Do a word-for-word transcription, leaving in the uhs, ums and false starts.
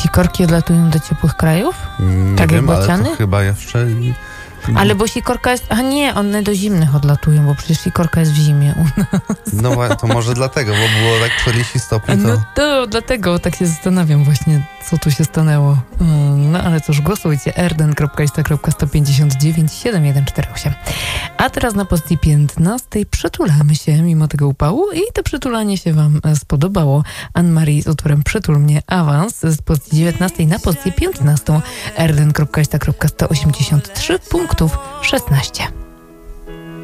Sikorki odlatują do ciepłych krajów? Nie Tak jak wiem, ale bociany? to chyba jeszcze... i- Ale bo sikorka jest... A nie, one do zimnych odlatują, bo przecież sikorka jest w zimie u nas. No wa- to może dlatego, bo było tak czterdzieści stopni, to... No to dlatego tak się zastanawiam właśnie, co tu się stanęło. Mm, No ale cóż, głosujcie erden kropka ista kropka sto pięćdziesiąt dziewięć siedem jeden cztery osiem. A teraz na pozycji piętnastej przytulamy się mimo tego upału i to przytulanie się wam e, spodobało. Anne-Marie z utworem Przytul mnie, awans z pozycji dziewiętnastej na pozycję piętnastą. erden kropka ista kropka sto osiemdziesiąt trzy punktów szesnaście.